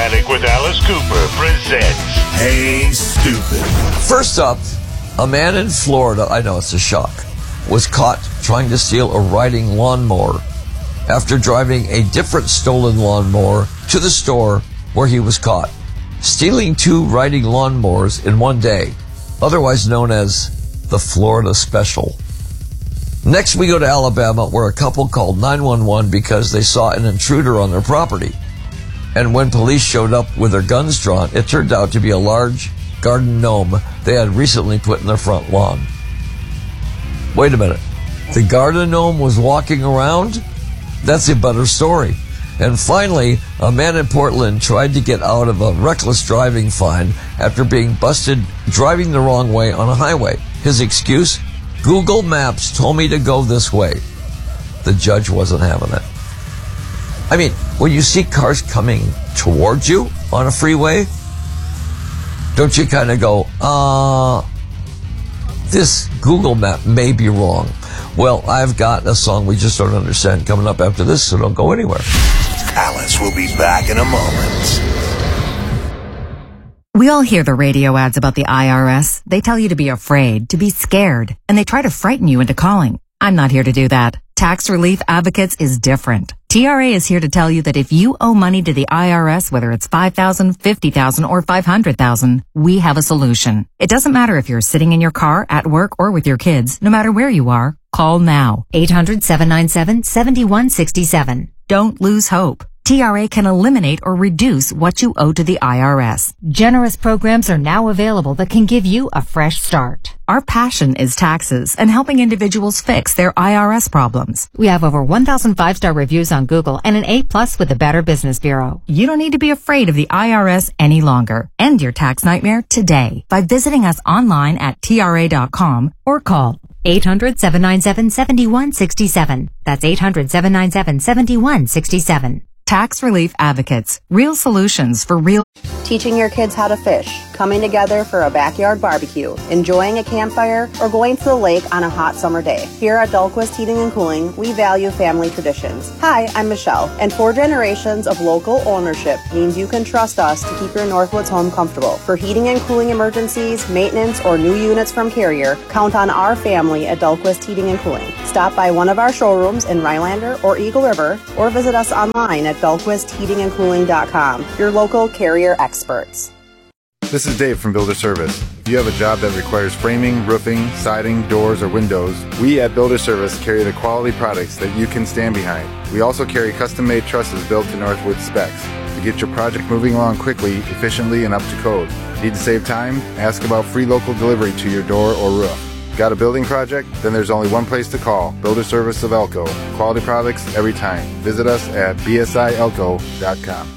Attic with Alice Cooper presents Hey Stupid. First up, a man in Florida, I know it's a shock, was caught trying to steal a riding lawnmower after driving a different stolen lawnmower to the store where he was caught. Stealing 2 riding lawnmowers in one day, otherwise known as the Florida Special. Next, we go to Alabama, where a couple called 911 because they saw an intruder on their property. And when police showed up with their guns drawn, it turned out to be a large garden gnome they had recently put in their front lawn. Wait a minute. The garden gnome was walking around? That's a better story. And finally, a man in Portland tried to get out of a reckless driving fine after being busted driving the wrong way on a highway. His excuse? Google Maps told me to go this way. The judge wasn't having it. I mean, when you see cars coming towards you on a freeway, don't you kind of go, this Google map may be wrong. Well, I've got a song we just don't understand coming up after this, so don't go anywhere. Alice will be back in a moment. We all hear the radio ads about the IRS. They tell you to be afraid, to be scared, and they try to frighten you into calling. I'm not here to do that. Tax Relief Advocates is different. TRA is here to tell you that if you owe money to the IRS, whether it's $5,000, $50,000, or $500,000, we have a solution. It doesn't matter if you're sitting in your car, at work, or with your kids. No matter where you are, call now. 800-797-7167. Don't lose hope. TRA can eliminate or reduce what you owe to the IRS. Generous programs are now available that can give you a fresh start. Our passion is taxes and helping individuals fix their IRS problems. We have over 1,000 5-star reviews on Google and an A+ with the Better Business Bureau. You don't need to be afraid of the IRS any longer. End your tax nightmare today by visiting us online at TRA.com or call 800-797-7167. That's 800-797-7167. Tax Relief Advocates. Real solutions for real. Teaching your kids how to fish, coming together for a backyard barbecue, enjoying a campfire, or going to the lake on a hot summer day. Here at Dahlquist Heating and Cooling, we value family traditions. Hi, I'm Michelle, and 4 generations of local ownership means you can trust us to keep your Northwoods home comfortable. For heating and cooling emergencies, maintenance, or new units from Carrier, count on our family at Dahlquist Heating and Cooling. Stop by one of our showrooms in Rhinelander or Eagle River, or visit us online at DahlquistHeatingandCooling.com. Your local Carrier experts. This is Dave from Builder Service. If you have a job that requires framing, roofing, siding, doors, or windows, we at Builder Service carry the quality products that you can stand behind. We also carry custom-made trusses built to Northwood specs to get your project moving along quickly, efficiently, and up to code. Need to save time? Ask about free local delivery to your door or roof. Got a building project? Then there's only one place to call, Builder Service of Elko. Quality products every time. Visit us at bsielko.com.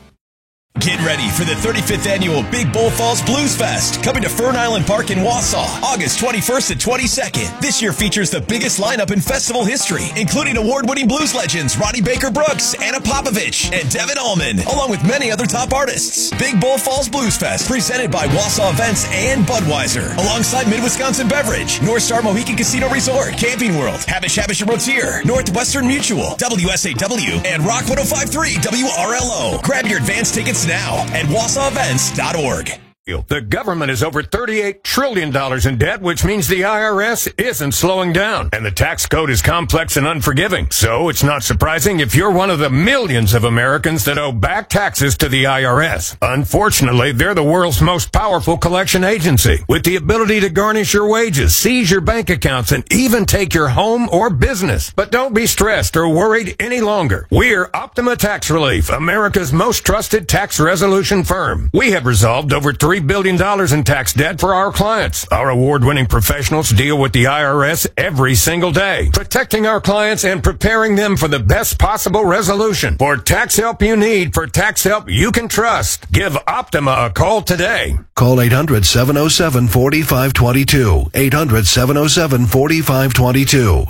Get ready for the 35th annual Big Bull Falls Blues Fest, coming to Fern Island Park in Wausau, August 21st and 22nd. This year features the biggest lineup in festival history, including award-winning blues legends Ronnie Baker Brooks, Anna Popovich, and Devin Allman, along with many other top artists. Big Bull Falls Blues Fest, presented by Wausau Events and Budweiser, alongside Mid-Wisconsin Beverage, North Star Mohican Casino Resort, Camping World, Habish & Rotier, Northwestern Mutual, WSAW, and Rock 105.3 WRLO. Grab your advance tickets now at WausauEvents.org. The government is over $38 trillion in debt, which means the IRS isn't slowing down. And the tax code is complex and unforgiving. So it's not surprising if you're one of the millions of Americans that owe back taxes to the IRS. Unfortunately, they're the world's most powerful collection agency, with the ability to garnish your wages, seize your bank accounts, and even take your home or business. But don't be stressed or worried any longer. We're Optima Tax Relief, America's most trusted tax resolution firm. We have resolved over $3 billion in tax debt for our clients. Our award-winning professionals deal with the IRS every single day, protecting our clients and preparing them for the best possible resolution. For tax help you need, for tax help you can trust, give Optima a call today. Call 800-707-4522. 800-707-4522.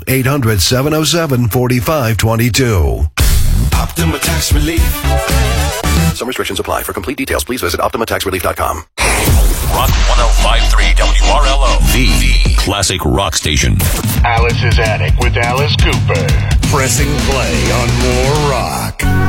800-707-4522. Optima Tax Relief. Some restrictions apply. For complete details, please visit OptimaTaxRelief.com. Rock 105.3 WRLO. The classic rock station. Alice's Attic with Alice Cooper. Pressing play on more rock.